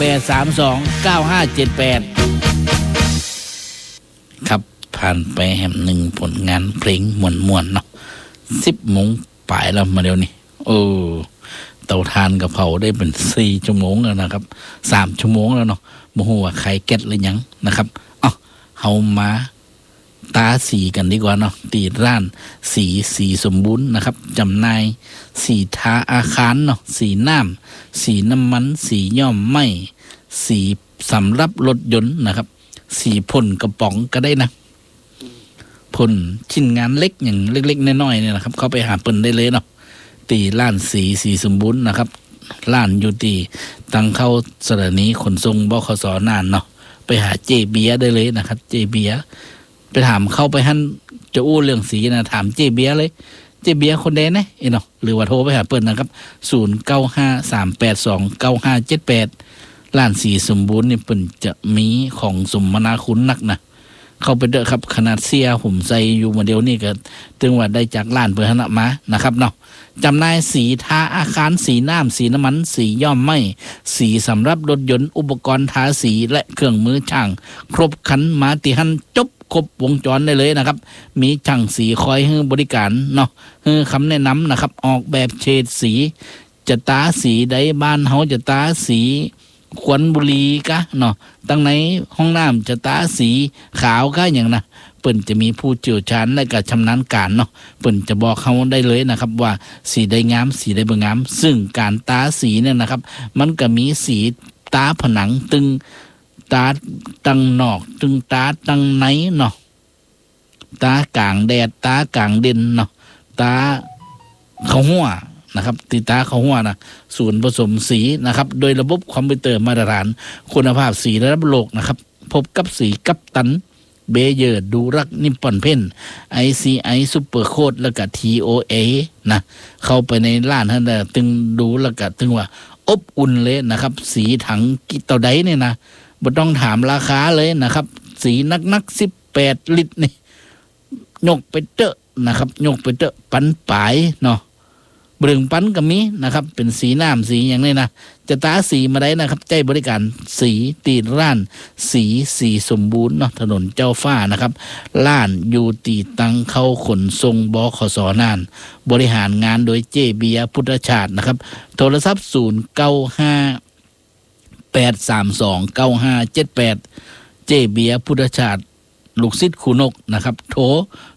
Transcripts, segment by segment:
ครับผ่านไปแห่มหนึ่งผลงานเพลงม่วนๆเนาะ10 โมงปลายแล้วมาเดี๋ยวนี้เตาถ่านกะเพราได้เป็น4 ชั่วโมงแล้วนะครับ3 ชั่วโมงแล้วเนาะบ่ฮู้ว่าใครแก๊สหรือยังนะครับเฮามาตาสีกันดีกว่าเนาะตีร้านสีสมบูรณ์นะครับจำหน่ายสีทาอาคารเนาะสีน้ำสีน้ำมันสีย้อมไหม้สีสำหรับรถยนต์นะครับสีพ่นกระป๋องก็ได้นะพ่นชิ้นงานเล็กอย่างเล็กๆน้อยๆเนี่ยนะครับเข้าไปหาเปิ้นได้เลยเนาะตีร้านสีสมบูรณ์นะครับร้านอยู่ที่ตังเข้าสถานีขนส่งบขส.น่านเนาะไปหาเจเบียได้เลยนะครับเจเบียไปถามเข้าไปหั่นจะอู้เรื่องสีนะถามเจเบียเลยเจเบียคนใดนะเนาะหรือว่าโทรไปหาเปิ้นนะครับ0953829578ร้านสีสมบูรณ์นี่เปิ้นจะมีของสมนาคุณนักนะเข้าไปเด้อครับขนาดเสียผมใส่อยู่มาเดียวนี่ก็ถึงว่าได้จากร้านเปิ้นหั่นมานะครับเนาะจำหน่ายสีทาอาคารสีน้ำสีน้ำมันสีย้อมไหม้สีสำหรับรถยนต์อุปกรณ์ทาสีและเครื่องมือช่างครบครันมาติหันจบครบวงจรได้เลยนะครับมีช่างสีคอยให้บริการเนาะให้คำแนะนำนะครับออกแบบเฉดสีจะตาสีใดบ้านเฮาจะตาสีขวัญบุรีกะเนาะตั้งในห้องน้ำจะตาสีขาวกะอย่างนะเปิ้นจะมีผู้เชี่ยวชาญและก็ชำนาญการเนาะเปิ้นจะบอกเขาได้เลยนะครับว่าสีใดงามสีใดบ่งามซึ่งการตาสีเนี่ยนะครับมันก็มีสีตาผนังตึงตาตังนอกตึงตาตังในเนาะตากลางแดดตากลางเด่นเนาะตาเขาหัวนะครับติตาเขาหัวนะศูนย์ผสมสีนะครับโดยระบบคอมพิวเตอร์มาตรฐานคุณภาพสีระดับโลกนะครับพบกับสีกัปตันเบเยอร์ดูรักนิปปอนเพน ICI ซุปเปอร์โค้ดแล้วก็ TOA นะเข้าไปในร้านท่านตึงดูแล้วก็ตึงว่าอบอุ่นเลยนะครับสีถังกิโตไดเนี่ยนะบ่ต้องถามราคาเลยนะครับสีนัก18 ลิตรนี่ยกไปเตอะนะครับยกไปเตอะปันปลายเนาะเบิ่งปันก็มีนะครับเป็นสีน้ำสีอย่างนี้นะจะตาสีมาได้นะครับใจบริการสีตีร้านสีสมบูรณ์เนาะถนนเจ้าฟ้านะครับร้านอยู่ตีตังเข้าขนส่งบขส.น่านบริหารงานโดยเจเบียพุทธชาตินะครับโทรศัพท์0958329578เจเบียพุทธชาติลูกศิษย์ครูนกนะครับโทร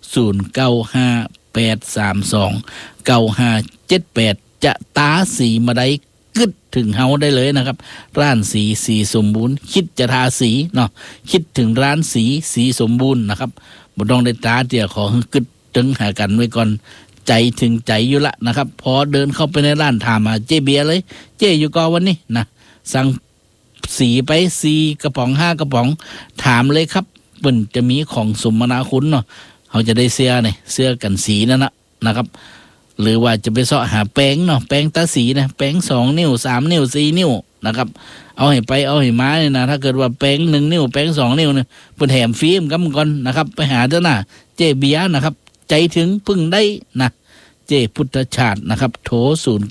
0958329578จะตาสีมาได้กึดถึงเฮาได้เลยนะครับร้านสีสมบูรณ์คิดจะทาสีเนาะคิดถึงร้านสีสมบูรณ์นะครับบ่ต้องได้ตาเดี๋ยวขอกึดถึงหากันไว้ก่อนใจถึงใจอยู่ละนะครับพอเดินเข้าไปในร้านถามมาเจเบียเลยเจอยู่ก่อวันนี้นะสั่งสีไป4 กระป๋อง5 กระป๋องถามเลยครับเปิ้นจะมีของสมนาคุณเนาะเขาจะได้เสื้อกันสีนั่นนะครับหรือว่าจะไปเสาะหาแป้งเนาะแป้งตาสีนะแป้ง2 นิ้ว3 นิ้ว4 นิ้วนะครับเอาให้ไปเอาให้มาเนี่ยนะถ้าเกิดว่าแป้ง1 นิ้วแป้ง2 นิ้วเนี่ยเปิ้นแถมฟรีมก่อนนะครับไปหาเด้อนะเจเบียนะครับใจถึงพึ่งได้นะเจพุทธชาตินะครับโทร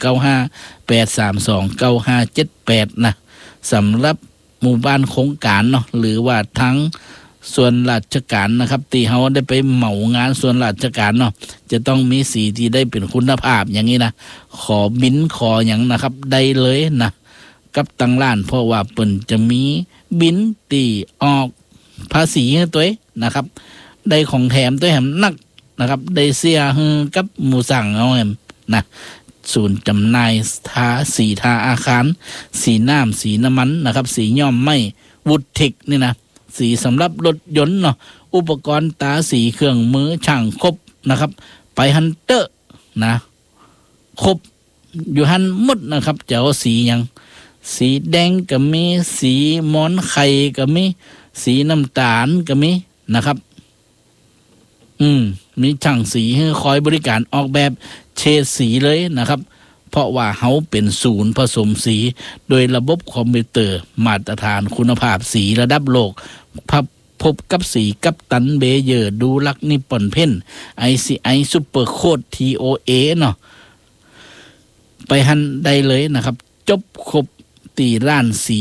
0958329578นะสำหรับหมู่บ้านโครงการเนาะหรือว่าทั้งส่วนราชการนะครับที่เฮาได้ไปเหมางานส่วนราชการเนาะจะต้องมีสีที่ได้เป็นคุณภาพอย่างนี้นะขอบินขออย่างนะครับได้เลยนะกับตังร้านเพราะว่าเปิ้นจะมีบินตีออกภาษีให้ตัวเองนะครับได้ของแถมตัวแถมนักนะครับได้เสียกับหมู่สั่งเอาแหมนะศูนย์จำหน่ายสีทาอาคารสีน้ำสีน้ำมันนะครับสีย้อมไหม้วุฒเทคนี่นะสีสำหรับรถยนต์เนาะอุปกรณ์ตาสีเครื่องมือช่างครบนะครับไปฮันเตอร์นะครบอยู่ฮันหมดนะครับจะเอาสีอย่างสีแดงก็มีสีหมอนไข่ก็มีสีน้ำตาลก็มีนะครับมีช่างสีให้คอยบริการออกแบบเฉดสีเลยนะครับเพราะว่าเขาเป็นศูนย์ผสมสีโดยระบบคอมพิวเตอร์มาตรฐานคุณภาพสีระดับโลกพบกับสีกัปตันเบเยอร์ดูรักนิปปอนเพน ICI ซุปเปอร์โค้ด TOA เนาะไปหันได้เลยนะครับจบครบตีร้านสี